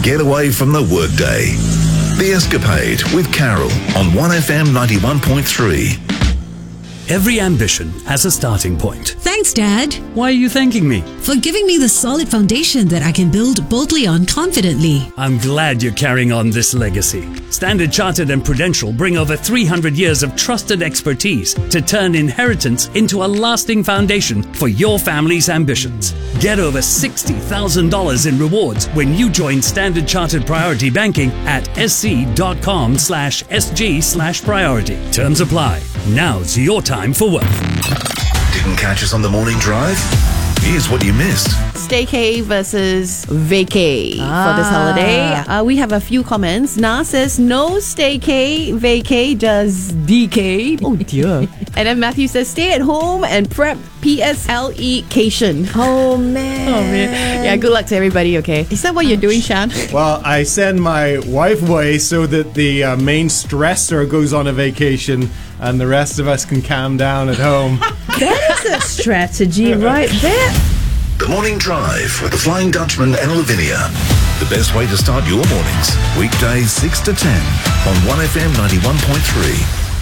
Get away from the workday. The Escapade with Carol on 1FM 91.3. Every ambition has a starting point. Thanks, Dad. Why are you thanking me? For giving me the solid foundation that I can build boldly on confidently. I'm glad you're carrying on this legacy. Standard Chartered and Prudential bring over 300 years of trusted expertise to turn inheritance into a lasting foundation for your family's ambitions. Get over $60,000 in rewards when you join Standard Chartered Priority Banking at sc.com/sg/priority. Terms apply. Now's your time for wealth. Didn't catch us on the morning drive? Here's what you missed. Staycay versus vacay for this holiday. We have a few comments. Na says, no staycay, vacay, just DK. Oh dear. And then Matthew says, stay at home and prep PSLE-cation. Oh man. Yeah, good luck to everybody, okay? Is that what you're doing, Shan? Well, I send my wife away so that the main stressor goes on a vacation and the rest of us can calm down at home. That is a strategy right there. The Morning Drive with the Flying Dutchman and Lavinia. The best way to start your mornings. Weekdays 6 to 10 on 1FM 91.3.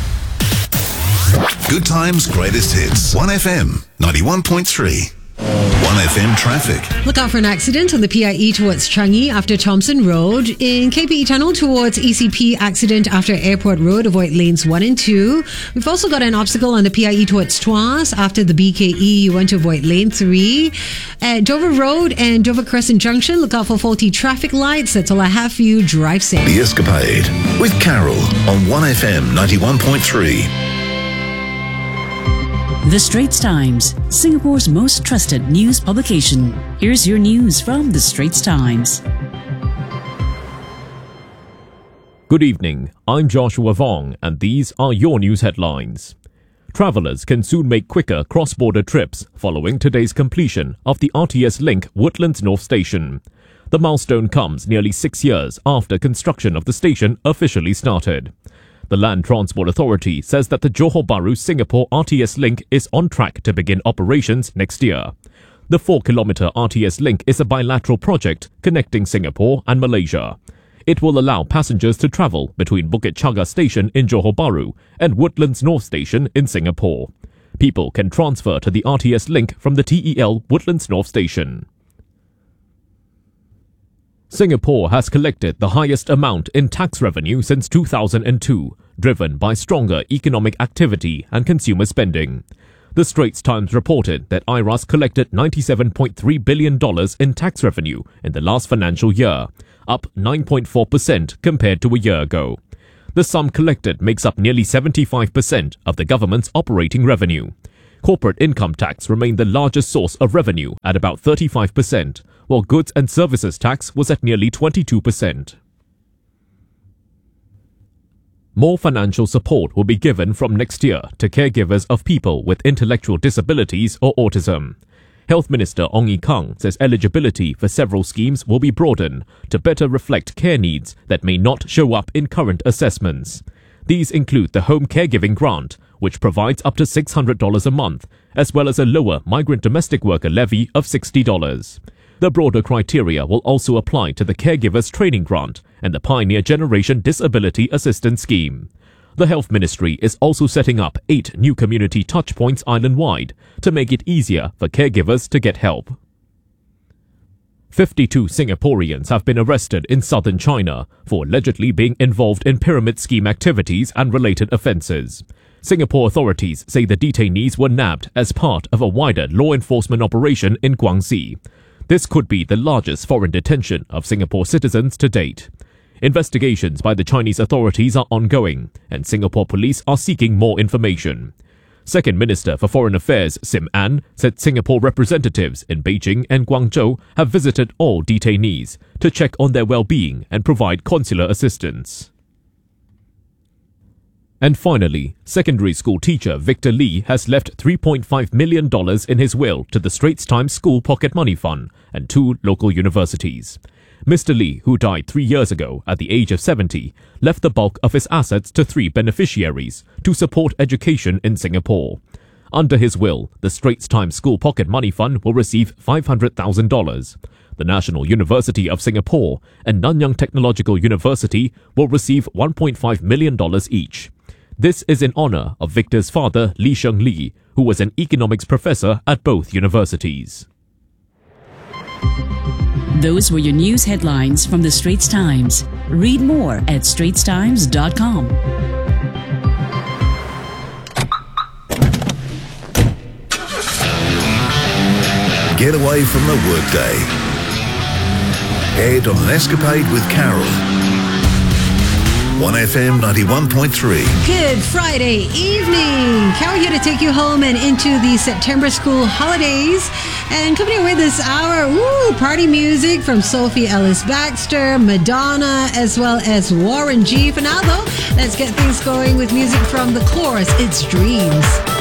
Good times, greatest hits. 1FM 91.3. 1FM traffic. Look out for an accident on the PIE towards Changi after Thompson Road. In KPE Tunnel towards ECP, accident after Airport Road. Avoid lanes 1 and 2. We've also got an obstacle on the PIE towards Tuas. After the BKE, you want to avoid lane 3. At Dover Road and Dover Crescent Junction, look out for faulty traffic lights. That's all I have for you. Drive safe. The Escapade with Carol on 1FM 91.3. The Straits Times, Singapore's most trusted news publication. Here's your news from The Straits Times. Good evening, I'm Joshua Vong and these are your news headlines. Travellers can soon make quicker cross-border trips following today's completion of the RTS Link Woodlands North Station. The milestone comes nearly 6 years after construction of the station officially started. The Land Transport Authority says that the Johor Bahru Singapore RTS Link is on track to begin operations next year. The 4-kilometre RTS Link is a bilateral project connecting Singapore and Malaysia. It will allow passengers to travel between Bukit Chaga Station in Johor Bahru and Woodlands North Station in Singapore. People can transfer to the RTS Link from the TEL Woodlands North Station. Singapore has collected the highest amount in tax revenue since 2002, driven by stronger economic activity and consumer spending. The Straits Times reported that IRAS collected $97.3 billion in tax revenue in the last financial year, up 9.4% compared to a year ago. The sum collected makes up nearly 75% of the government's operating revenue. Corporate income tax remained the largest source of revenue at about 35%, while goods and services tax was at nearly 22%. More financial support will be given from next year to caregivers of people with intellectual disabilities or autism. Health Minister Ong Ye Kung says eligibility for several schemes will be broadened to better reflect care needs that may not show up in current assessments. These include the Home Caregiving Grant, which provides up to $600 a month, as well as a lower migrant domestic worker levy of $60. The broader criteria will also apply to the Caregivers Training Grant and the Pioneer Generation Disability Assistance Scheme. The Health Ministry is also setting up 8 new community touchpoints island-wide to make it easier for caregivers to get help. 52 Singaporeans have been arrested in southern China for allegedly being involved in pyramid scheme activities and related offences. Singapore authorities say the detainees were nabbed as part of a wider law enforcement operation in Guangxi. This could be the largest foreign detention of Singapore citizens to date. Investigations by the Chinese authorities are ongoing, and Singapore police are seeking more information. Second Minister for Foreign Affairs Sim Ann said Singapore representatives in Beijing and Guangzhou have visited all detainees to check on their well-being and provide consular assistance. And finally, secondary school teacher Victor Lee has left $3.5 million in his will to the Straits Times School Pocket Money Fund and 2 local universities. Mr. Lee, who died 3 years ago at the age of 70, left the bulk of his assets to 3 beneficiaries to support education in Singapore. Under his will, the Straits Times School Pocket Money Fund will receive $500,000. The National University of Singapore and Nanyang Technological University will receive $1.5 million each. This is in honor of Victor's father, Lee Sheng Lee, who was an economics professor at both universities. Those were your news headlines from the Straits Times. Read more at straitstimes.com. Get away from the workday. Head on an escapade with Carol. 1FM 91.3. Good Friday evening. Carol here to take you home and into the September school holidays. And coming away this hour, party music from Sophie Ellis-Baxter, Madonna, as well as Warren G. For now, though, let's get things going with music from The Chorus, It's Dreams.